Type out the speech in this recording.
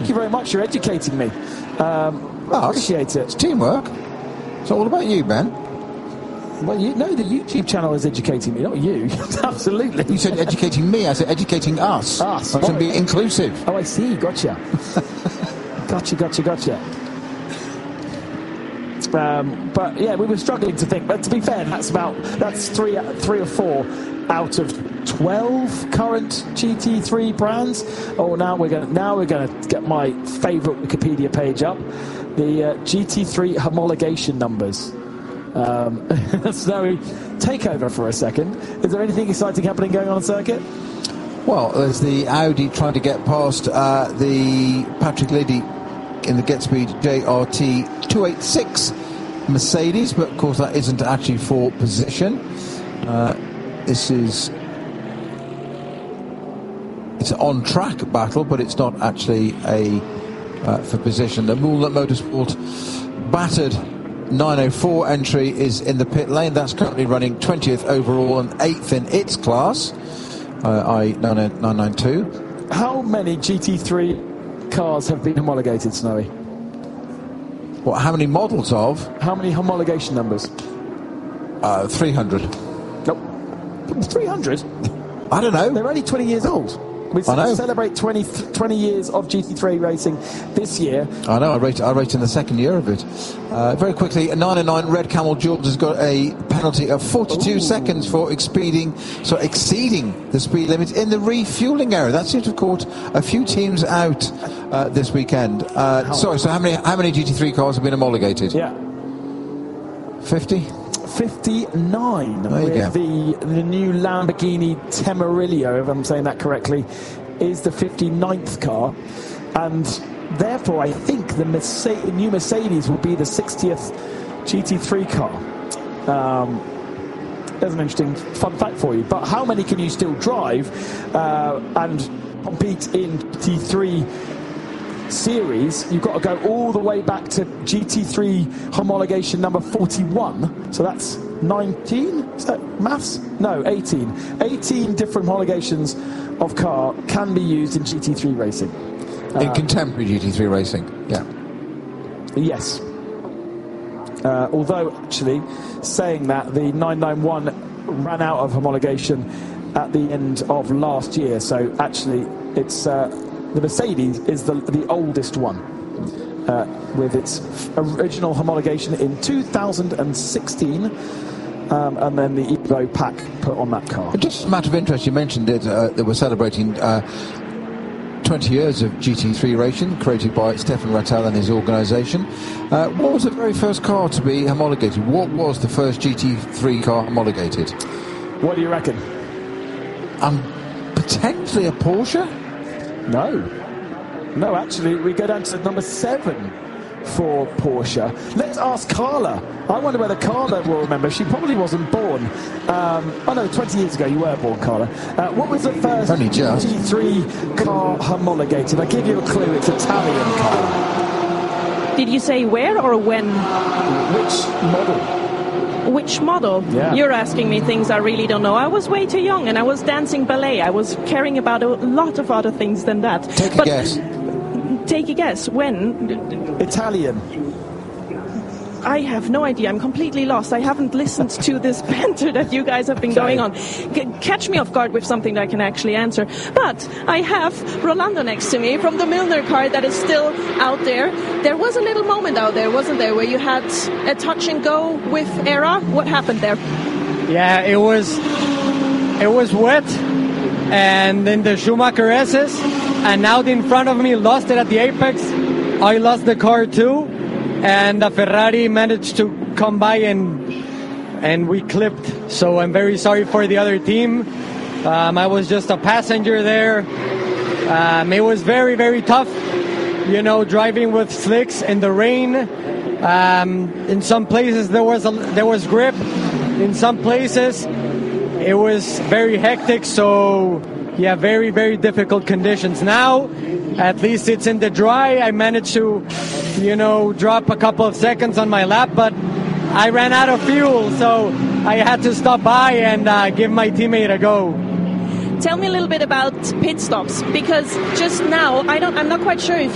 Thank you very much. You're educating me. Appreciate it. It's teamwork. It's all about you, Ben. Well, you know the YouTube channel is educating me, not you. Absolutely. You said educating me. I said educating us. Us. I should be inclusive. Oh, I see. Gotcha. Gotcha. But yeah, we were struggling to think. But to be fair, that's three or four out of 12 current GT3 brands. Oh, now we're going to get my favourite Wikipedia page up. The GT3 homologation numbers. Snowy, take over for a second. Is there anything exciting happening going on circuit? Well, there's the Audi trying to get past the Patrick Liddy in the GetSpeed JRT 286 Mercedes, but of course that isn't actually for position. It's an on-track battle, but it's not actually for position. The Moulin Motorsport battered 904 entry is in the pit lane. That's currently running 20th overall and 8th in its class, i992. How many GT3 cars have been homologated, Snowy? What? How many models of? How many homologation numbers? 300. Nope. 300? I don't know. They're only 20 years old. We celebrate 20 years of GT3 racing this year. I know, I raced in the second year of it. Very quickly, a 909 Red Camel George has got a penalty of 42 seconds for exceeding the speed limit in the refueling area. That seems to have caught a few teams out this weekend. So how many GT3 cars have been homologated? Yeah. 50? 59 with the new Lamborghini Temarillo, if I'm saying that correctly, is the 59th car, and therefore I think the new Mercedes will be the 60th GT3 car. There's an interesting fun fact for you. But how many can you still drive and compete in GT3 series? You've got to go all the way back to GT3 homologation number 41, so that's 19. Is that maths? No, 18 different homologations of car can be used in GT3 racing, in contemporary GT3 racing. Yes, although actually saying that, the 991 ran out of homologation at the end of last year, so actually it's the Mercedes is the oldest one, with its original homologation in 2016, and then the Evo pack put on that car. Just a matter of interest, you mentioned it, that we're celebrating 20 years of GT3 racing, created by Stefan Rattel and his organisation. What was the very first car to be homologated? What was the first GT3 car homologated? What do you reckon? Potentially a Porsche? No, actually, we go down to number 7 for Porsche. Let's ask Carla. I wonder whether Carla will remember. She probably wasn't born. 20 years ago you were born, Carla. What was the first GT3 car homologated? I give you a clue. It's Italian, Carla. Did you say where or when? Which model? Which model? Yeah. You're asking me things I really don't know. I was way too young and I was dancing ballet. I was caring about a lot of other things than that. Take a guess. Take a guess. When? Italian. I have no idea. I'm completely lost. I haven't listened to this banter that you guys have been going on. Catch me off guard with something that I can actually answer. But I have Rolando next to me from the Milner car that is still out there. There was a little moment out there, wasn't there, where you had a touch and go with Era? What happened there? Yeah, it was wet, and then the Schumacher SS, and out in front of me lost it at the apex. I lost the car too. And the Ferrari managed to come by and we clipped. So I'm very sorry for the other team. I was just a passenger there. It was very, very tough, driving with slicks in the rain. In some places there was grip. In some places it was very hectic. So yeah, very, very difficult conditions. Now, at least it's in the dry. I managed to, drop a couple of seconds on my lap, but I ran out of fuel, so I had to stop by and give my teammate a go. Tell me a little bit about pit stops, because just now I'm not quite sure if